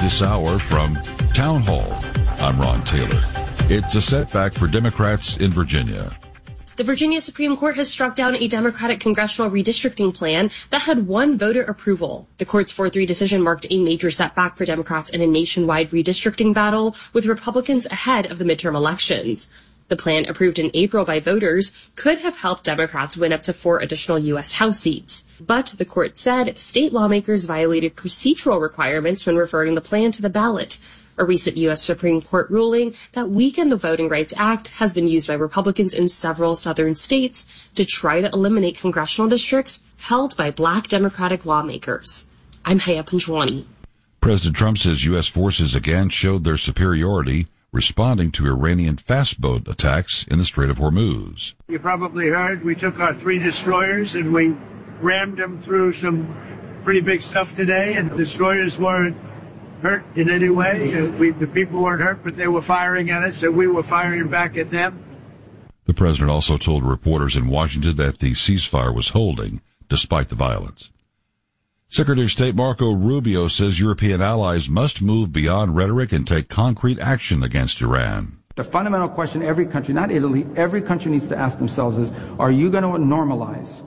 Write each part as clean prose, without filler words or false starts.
this hour from Town Hall. I'm Ron Taylor. It's a setback for Democrats in Virginia. The Virginia Supreme Court has struck down a Democratic congressional redistricting plan that had won voter approval. The court's 4-3 decision marked a major setback for Democrats in a nationwide redistricting battle, with Republicans ahead of the midterm elections. The plan, approved in April by voters, could have helped Democrats win up to 4 additional U.S. House seats. But the court said state lawmakers violated procedural requirements when referring the plan to the ballot. A recent U.S. Supreme Court ruling that weakened the Voting Rights Act has been used by Republicans in several southern states to try to eliminate congressional districts held by black Democratic lawmakers. I'm Haya Panjwani. President Trump says U.S. forces again showed their superiority responding to Iranian fast boat attacks in the Strait of Hormuz. You probably heard we took our 3 destroyers and we rammed them through some pretty big stuff today, and the destroyers weren't hurt in any way. The people weren't hurt, but they were firing at us, and we were firing back at them. The president also told reporters in Washington that the ceasefire was holding despite the violence. Secretary of State Marco Rubio says European allies must move beyond rhetoric and take concrete action against Iran. The fundamental question every country, not Italy, every country needs to ask themselves is, are you going to normalize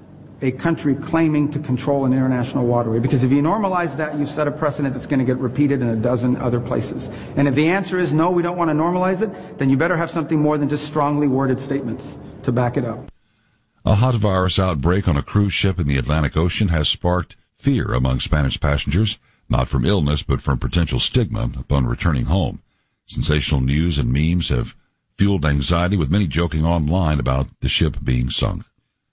a country claiming to control an international waterway? Because if you normalize that, you've set a precedent that's going to get repeated in a dozen other places. And if the answer is no, we don't want to normalize it, then you better have something more than just strongly worded statements to back it up. A hot virus outbreak on a cruise ship in the Atlantic Ocean has sparked fear among Spanish passengers, not from illness, but from potential stigma upon returning home. Sensational news and memes have fueled anxiety, with many joking online about the ship being sunk.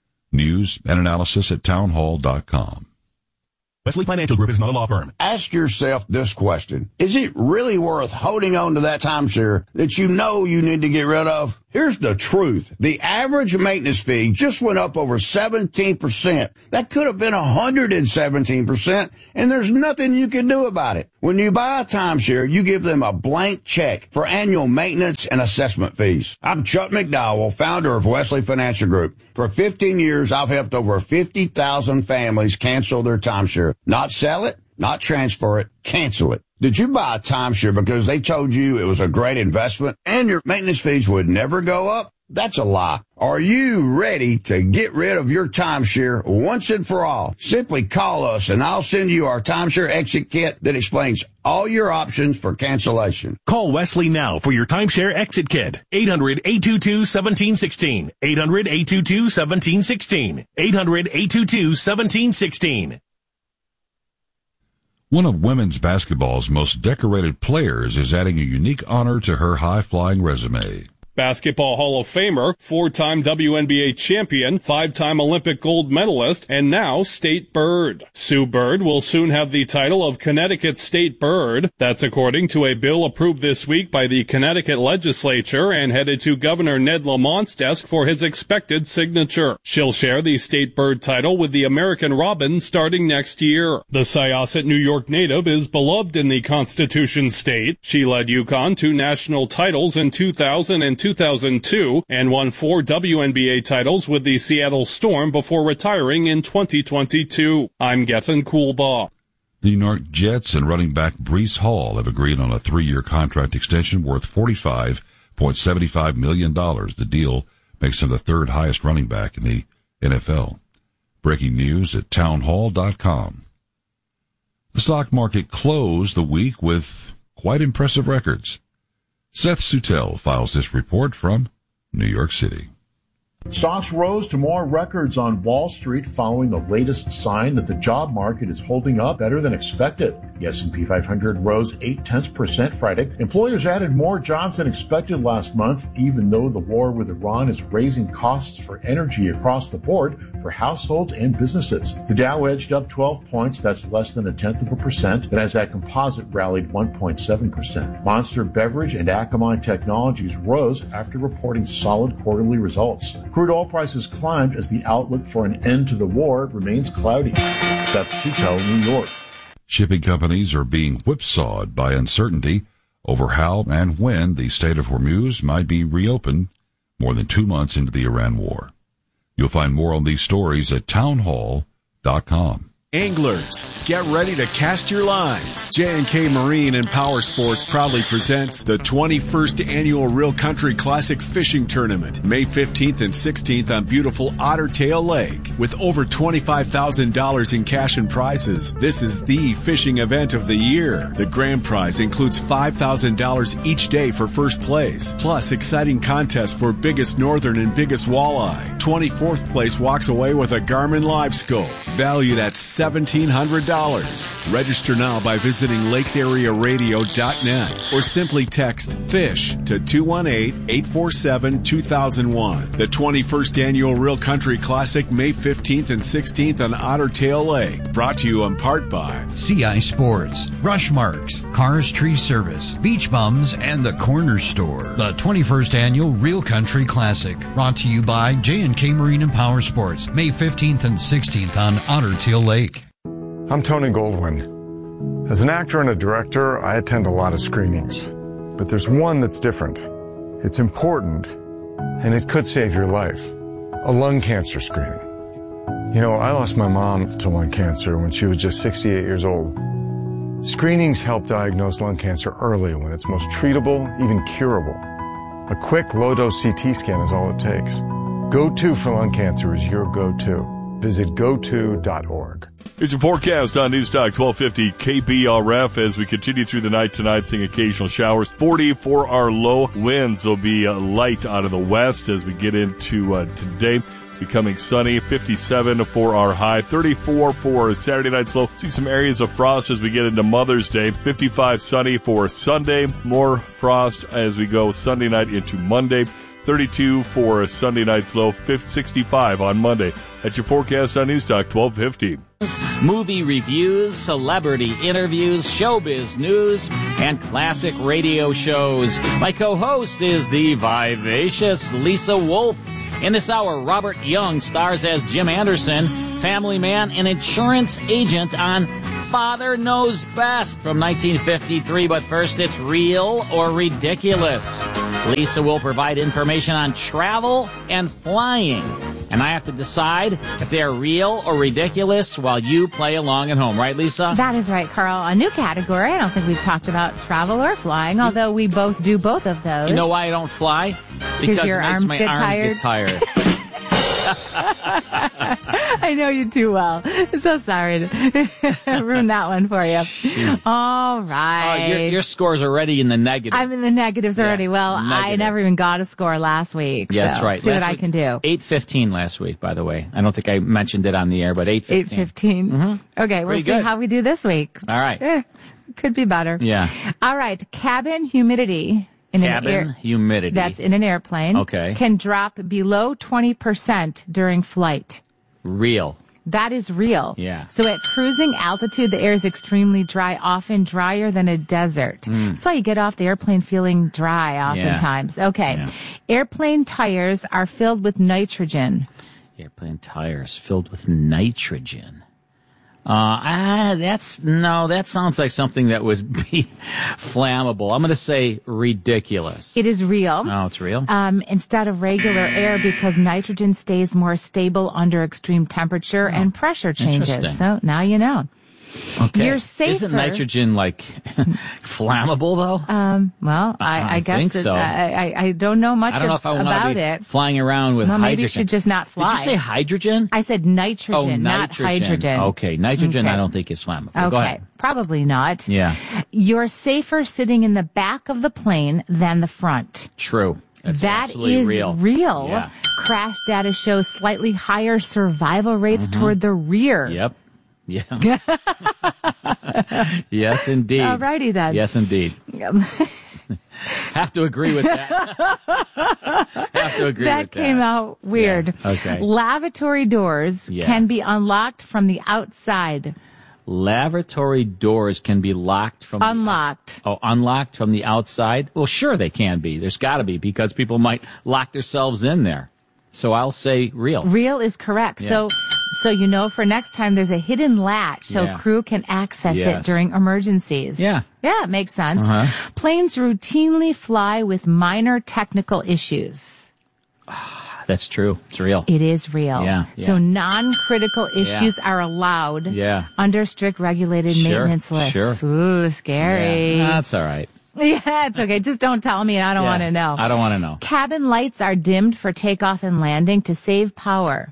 News and analysis at townhall.com. Wesley Financial Group is not a law firm. Ask yourself this question. Is it really worth holding on to that timeshare that you know you need to get rid of? Here's the truth. The average maintenance fee just went up over 17%. That could have been 117%, and there's nothing you can do about it. When you buy a timeshare, you give them a blank check for annual maintenance and assessment fees. I'm Chuck McDowell, founder of Wesley Financial Group. For 15 years, I've helped over 50,000 families cancel their timeshare. Not sell it, not transfer it, cancel it. Did you buy a timeshare because they told you it was a great investment and your maintenance fees would never go up? That's a lie. Are you ready to get rid of your timeshare once and for all? Simply call us and I'll send you our timeshare exit kit that explains all your options for cancellation. Call Wesley now for your timeshare exit kit. 800-822-1716. 800-822-1716. 800-822-1716. One of women's basketball's most decorated players is adding a unique honor to her high-flying resume. Basketball Hall of Famer, 4-time WNBA champion, 5-time Olympic gold medalist, and now State Bird. Sue Bird will soon have the title of Connecticut State Bird. That's according to a bill approved this week by the Connecticut legislature and headed to Governor Ned Lamont's desk for his expected signature. She'll share the State Bird title with the American Robin starting next year. The Syosset, New York native is beloved in the Constitution State. She led UConn to national titles in 2000 and 2002 and won 4 WNBA titles with the Seattle Storm before retiring in 2022. I'm Gethin Coolbaugh. The New York Jets and running back Breece Hall have agreed on a 3-year contract extension worth $45.75 million. The deal makes him the 3rd highest running back in the NFL. Breaking news at townhall.com. The stock market closed the week with quite impressive records. Seth Sutel files this report from New York City. Stocks rose to more records on Wall Street following the latest sign that the job market is holding up better than expected. The S&P 500 rose 0.8% Friday. Employers added more jobs than expected last month, even though the war with Iran is raising costs for energy across the board for households and businesses. The Dow edged up 12 points, that's less than 0.1%. The Nasdaq Composite rallied 1.7%. Monster Beverage and Akamai Technologies rose after reporting solid quarterly results. Crude oil prices climbed as the outlook for an end to the war remains cloudy. Seth Sutel, New York. Shipping companies are being whipsawed by uncertainty over how and when the Strait of Hormuz might be reopened more than 2 months into the Iran war. You'll find more on these stories at townhall.com. Anglers, get ready to cast your lines. J&K Marine and Power Sports proudly presents the 21st Annual Real Country Classic Fishing Tournament, May 15th and 16th on beautiful Otter Tail Lake. With over $25,000 in cash and prizes, this is the fishing event of the year. The grand prize includes $5,000 each day for first place, plus exciting contests for biggest northern and biggest walleye. 24th place walks away with a Garmin Live Scope, valued at $1,700. Register now by visiting lakesarearadio.net or simply text FISH to 218-847-2001. The 21st Annual Real Country Classic, May 15th and 16th on Otter Tail Lake. Brought to you in part by CI Sports, Rushmarks, Cars Tree Service, Beach Bums, and the Corner Store. The 21st Annual Real Country Classic. Brought to you by J&K Marine and Power Sports, May 15th and 16th on Otter Tail Lake. I'm Tony Goldwyn. As an actor and a director, I attend a lot of screenings. But there's one that's different. It's important, and it could save your life. A lung cancer screening. You know, I lost my mom to lung cancer when she was just 68 years old. Screenings help diagnose lung cancer early when it's most treatable, even curable. A quick, low-dose CT scan is all it takes. Go-To for lung cancer is your go-to. Visit goto.org. Here's your forecast on Newstalk 1250 KBRF as we continue through the night tonight, seeing occasional showers. 40 for our low. Winds will be light out of the west as we get into today. Becoming sunny. 57 for our high. 34 for Saturday night's low. See some areas of frost as we get into Mother's Day. 55 sunny for Sunday. More frost as we go Sunday night into Monday. 32 for Sunday night's low. 65 on Monday. That's your forecast on Newstalk 1250. Movie reviews, celebrity interviews, showbiz news, and classic radio shows. My co-host is the vivacious Lisa Wolf. In this hour, Robert Young stars as Jim Anderson, family man and insurance agent on Father Knows Best from 1953. But first, it's Real or Ridiculous. Lisa will provide information on travel and flying. And I have to decide if they are real or ridiculous while you play along at home. Right, Lisa? That is right, Carl. A new category. I don't think we've talked about travel or flying, although we both do both of those. You know why I don't fly? Because your it makes my arms get tired. I know you too well. So sorry to ruin that one for you. Jeez. All right. Your score's already in the negative. I'm in the negatives already. Well, negative. I never even got a score last week. Yeah, that's so right. See what I can do. 8:15 last week, by the way. I don't think I mentioned it on the air, but 8:15. 8:15. Mm-hmm. Okay, we'll see how we do this week. All right. Could be better. Yeah. All right. Cabin humidity. Humidity. That's in an airplane. Okay. Can drop below 20% during flight. Real. That is real. Yeah. So at cruising altitude, the air is extremely dry, often drier than a desert. That's why you get off the airplane feeling dry oftentimes. Yeah. Okay. Yeah. Airplane tires are filled with nitrogen. Airplane tires filled with nitrogen. That sounds like something that would be flammable. I'm going to say ridiculous. It is real. Oh, it's real? Instead of regular air, because nitrogen stays more stable under extreme temperature and pressure changes. So now you know. Okay. You're safer. Isn't nitrogen flammable though? Well, I guess think so. I don't know much about it. Flying around with hydrogen. Maybe you should just not fly. Did you say hydrogen? I said nitrogen, not hydrogen. Okay, nitrogen I don't think is flammable. Okay, go ahead. Probably not. Yeah. You're safer sitting in the back of the plane than the front. True. That is real. Yeah. Crash data shows slightly higher survival rates toward the rear. Yep. Yeah. Yes, indeed. All righty then. Yes, indeed. Have to agree with that. Have to agree with that. That came out weird. Yeah. Okay. Lavatory doors can be unlocked from the outside. Lavatory doors can be locked from unlocked. Unlocked from the outside? Well, sure they can be. There's got to be, because people might lock themselves in there. So I'll say real. Real is correct. Yeah. So you know, for next time, there's a hidden latch so crew can access it during emergencies. Yeah. Yeah, it makes sense. Planes routinely fly with minor technical issues. That's true. It's real. It is real. Yeah. So non-critical issues are allowed under strict regulated maintenance lists. Sure. Ooh, scary. Yeah. That's all right. Yeah, it's okay. Just don't tell me. I don't want to know. I don't want to know. Cabin lights are dimmed for takeoff and landing to save power.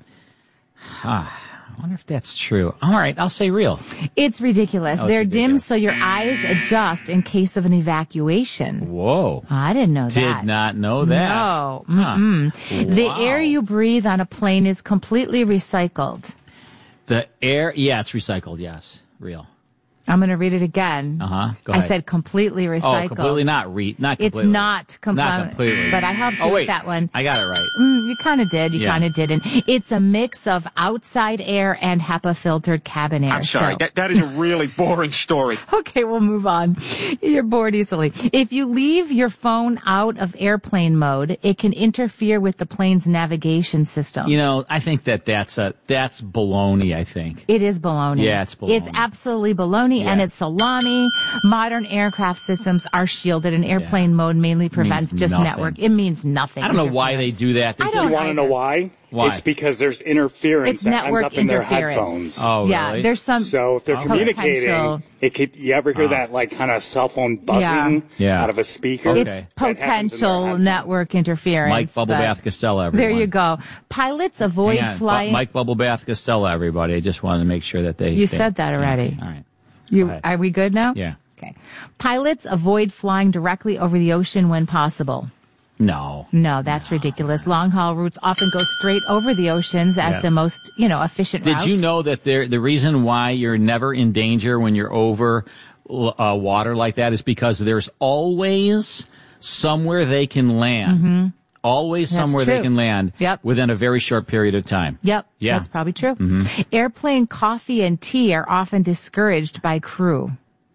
I wonder if that's true. All right, I'll say real. It's ridiculous. Oh, They're it's dimmed ridiculous. so your eyes adjust in case of an evacuation. Whoa. I didn't know that. Did not know that. No. Huh. The Wow. air you breathe on a plane is completely recycled. The air, it's recycled, yes. Real. I'm going to read it again. Go I ahead. said completely recycled. Oh, completely not completely. It's not completely. But I helped you with that one. I got it right. You kind of did. You kind of didn't. It's a mix of outside air and HEPA-filtered cabin air. I'm sorry. That is a really boring story. Okay, we'll move on. You're bored easily. If you leave your phone out of airplane mode, it can interfere with the plane's navigation system. You know, I think that's baloney, I think. It is baloney. Yeah, it's baloney. It's absolutely baloney, and it's salami. Modern aircraft systems are shielded, and airplane mode mainly prevents just nothing. network. It means nothing. I don't know why they do that. I don't You want to know why? Why? It's because there's interference It's that ends network up in their interference. headphones. Oh, Yeah, really? there's some So if they're communicating, potential. it could. You ever hear that like kind of cell phone buzzing Yeah. out of a speaker? It's That happens in their potential headphones. network interference. Mike Bubblebath but Costello, everyone. There you go. Pilots avoid Hang on. flying. Mike Bubblebath Costello, everybody. I just wanted to make sure that they said that already. All right. Are we good now? Yeah. Okay. Pilots avoid flying directly over the ocean when possible. No, that's ridiculous. Long haul routes often go straight over the oceans as the most, efficient route. Did you know that the reason why you're never in danger when you're over water like that is because there's always somewhere they can land. Mm-hmm. Always That's somewhere true. they can land within a very short period of time. Yep. Yeah. That's probably true. Mm-hmm. Airplane coffee and tea are often discouraged by crew.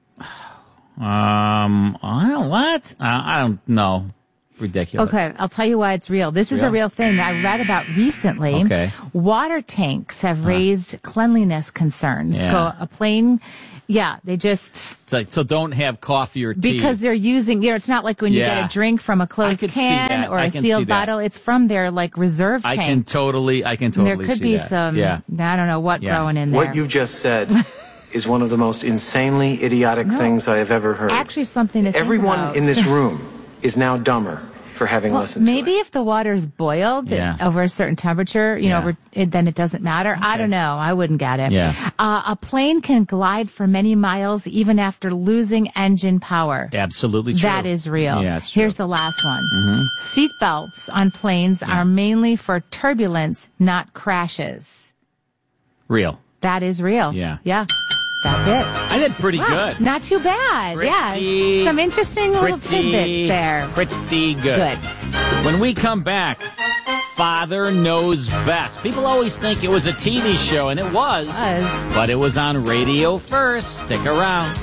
I don't know. Ridiculous. Okay, I'll tell you why it's real. This is a real thing I read about recently. Okay. Water tanks have raised cleanliness concerns. Yeah. So a plane, they just... So don't have coffee or tea. Because they're using, it's not like when you get a drink from a closed I could see can that. or I a can see sealed that. bottle. It's from their reserve tanks. I can totally There could see be that. some, I don't know what growing in there. What you just said is one of the most insanely idiotic things I have ever heard. Actually, something to think Everyone about. in this room is now dumber for having listened maybe if the water's boiled over a certain temperature, then it doesn't matter. Okay. I don't know. I wouldn't get it. Yeah. A plane can glide for many miles even after losing engine power. Absolutely true. That is real. Yeah, it's true. Here's the last one. Mm-hmm. Seat belts on planes are mainly for turbulence, not crashes. Real. That is real. Yeah. Yeah. That's it. I did pretty good. Not too bad. Some interesting little tidbits there. Pretty good. When we come back, Father Knows Best. People always think it was a TV show, and it was. But it was on radio first. Stick around.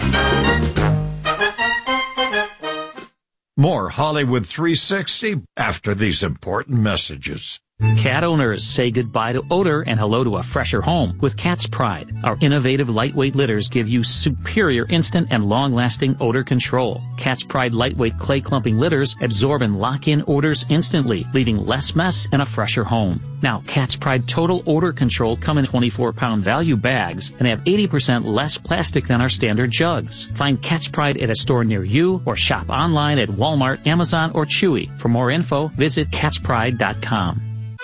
More Hollywood 360 after these important messages. Cat owners say goodbye to odor and hello to a fresher home with Cat's Pride. Our innovative lightweight litters give you superior instant and long-lasting odor control. Cat's Pride lightweight clay clumping litters absorb and lock in odors instantly, leaving less mess and a fresher home. Now, Cat's Pride Total Odor Control come in 24-pound value bags and have 80% less plastic than our standard jugs. Find Cat's Pride at a store near you or shop online at Walmart, Amazon, or Chewy. For more info, visit catspride.com.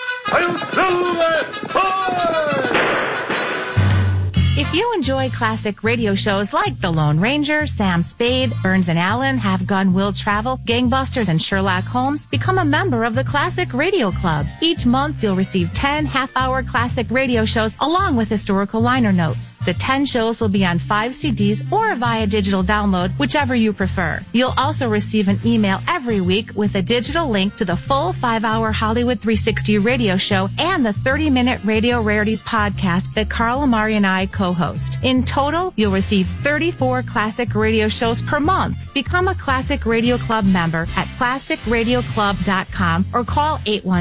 If you enjoy classic radio shows like The Lone Ranger, Sam Spade, Burns and Allen, Have Gun Will Travel, Gangbusters, and Sherlock Holmes, become a member of the Classic Radio Club. Each month, you'll receive 10 half-hour classic radio shows along with historical liner notes. The 10 shows will be on 5 CDs or via digital download, whichever you prefer. You'll also receive an email every week with a digital link to the full 5-hour Hollywood 360 radio show and the 30-minute Radio Rarities podcast that Carl Amari and I co-host. In total, you'll receive 34 classic radio shows per month. Become a Classic Radio Club member at classicradioclub.com or call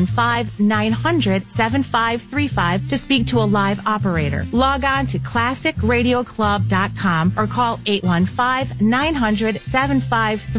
815-900-7535 to speak to a live operator. Log on to classicradioclub.com or call 815-900-7535. That's 815-900-7535.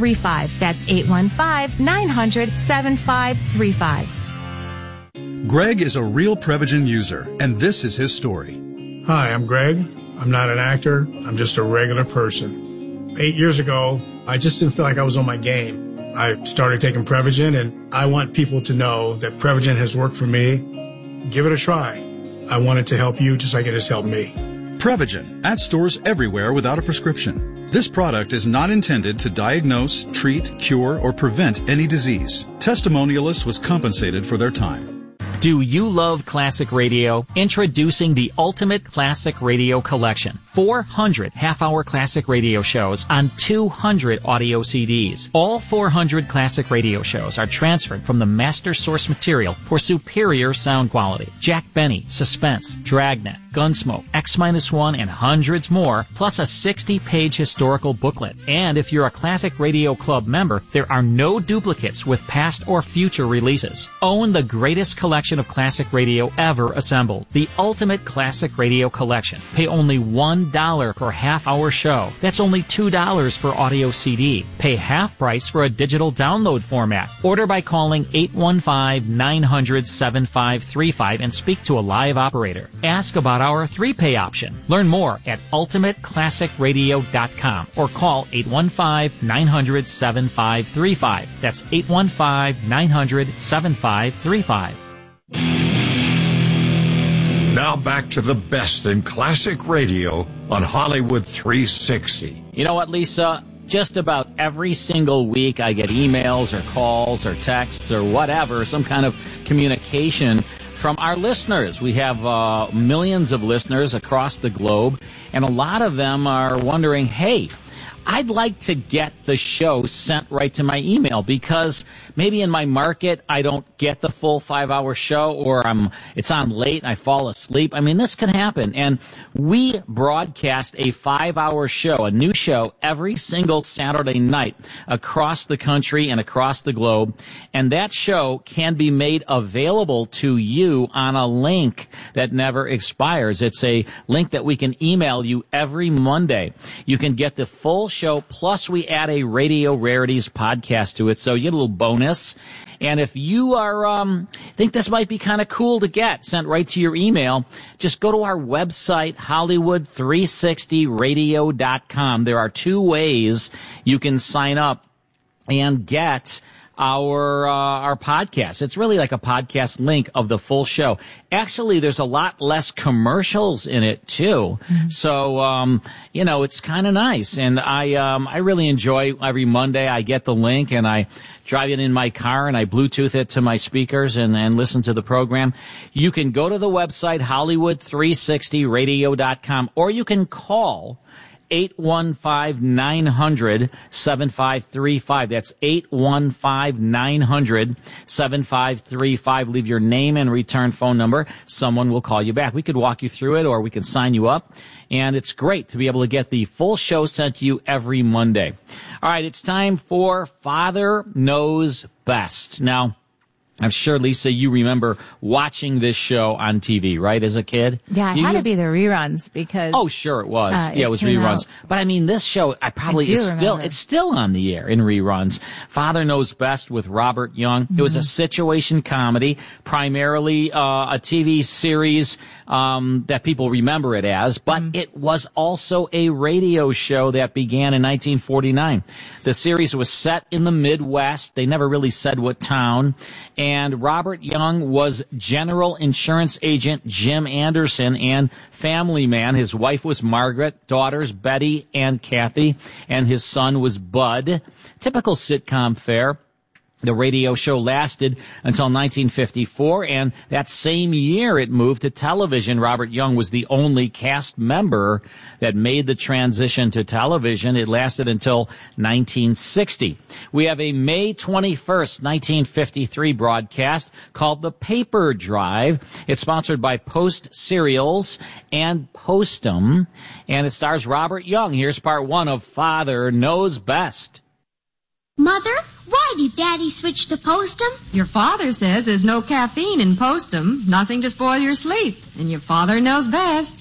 Greg is a real Prevagen user, and this is his story. Hi, I'm Greg. I'm not an actor. I'm just a regular person. 8 years ago, I just didn't feel like I was on my game. I started taking Prevagen, and I want people to know that Prevagen has worked for me. Give it a try. I want it to help you just like it has helped me. Prevagen, at stores everywhere without a prescription. This product is not intended to diagnose, treat, cure, or prevent any disease. Testimonialist was compensated for their time. Do you love classic radio? Introducing the Ultimate Classic Radio Collection. 400 half-hour classic radio shows on 200 audio CDs. All 400 classic radio shows are transferred from the master source material for superior sound quality. Jack Benny, Suspense, Dragnet, Gunsmoke, X-1, and hundreds more, plus a 60-page historical booklet. And if you're a Classic Radio Club member, there are no duplicates with past or future releases. Own the greatest collection of classic radio ever assembled. The Ultimate Classic Radio Collection. Pay only $1 per half-hour show. That's only $2 per audio CD. Pay half price for a digital download format. Order by calling 815-900-7535 and speak to a live operator. Ask about our 3-pay option. Learn more at ultimateclassicradio.com or call 815-900-7535. That's 815-900-7535. Now back to the best in classic radio on Hollywood 360. You know what, Lisa? Just about every single week I get emails or calls or texts or whatever, some kind of communication from our listeners. We have millions of listeners across the globe, and a lot of them are wondering, hey, I'd like to get the show sent right to my email because maybe in my market I don't get the full 5-hour show, or it's on late and I fall asleep. I mean, this can happen. And we broadcast a 5-hour show, a new show, every single Saturday night across the country and across the globe. And that show can be made available to you on a link that never expires. It's a link that we can email you every Monday. You can get the full show, plus we add a Radio Rarities podcast to it, so you get a little bonus. And if you are think this might be kind of cool to get sent right to your email, just go to our website, Hollywood360radio.com. There are 2 ways you can sign up and get our podcast. It's really like a podcast link of the full show. Actually, there's a lot less commercials in it too. Mm-hmm. So, it's kind of nice. And I really enjoy every Monday. I get the link and I drive it in my car and I Bluetooth it to my speakers and listen to the program. You can go to the website, Hollywood360radio.com, or you can call 815-900-7535. That's 815-900-7535. Leave your name and return phone number. Someone will call you back. We could walk you through it, or we can sign you up. And it's great to be able to get the full show sent to you every Monday. All right, it's time for Father Knows Best. Now, I'm sure, Lisa, you remember watching this show on TV, right, as a kid? Yeah, it had to be the reruns because... Oh, sure, it was. It was reruns. But, I mean, this show, it's still on the air in reruns. Father Knows Best with Robert Young. Mm-hmm. It was a situation comedy, primarily a TV series that people remember it as, but it was also a radio show that began in 1949. The series was set in the Midwest. They never really said what town. And Robert Young was General Insurance Agent Jim Anderson and family man. His wife was Margaret, daughters Betty and Kathy, and his son was Bud. Typical sitcom fare. The radio show lasted until 1954, and that same year it moved to television. Robert Young was the only cast member that made the transition to television. It lasted until 1960. We have a May 21st, 1953 broadcast called The Paper Drive. It's sponsored by Post Cereals and Postum, and it stars Robert Young. Here's part 1 of Father Knows Best. Mother, why did Daddy switch to Postum? Your father says there's no caffeine in Postum, nothing to spoil your sleep, and your father knows best.